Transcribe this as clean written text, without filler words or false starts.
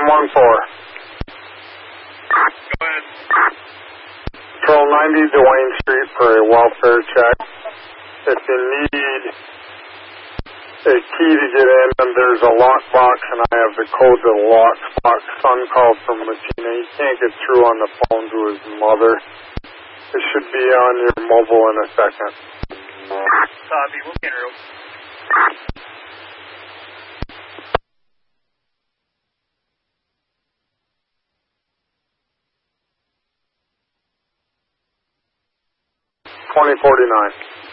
114. Go ahead. Patrol 90 Duane Street for a welfare check. If you need a key to get in, and there's a lockbox, and I have the code to the lockbox. Son called from Messina. He can't get through on the phone to his mother. It should be on your mobile in a second. Copy. We'll get her. $20.49.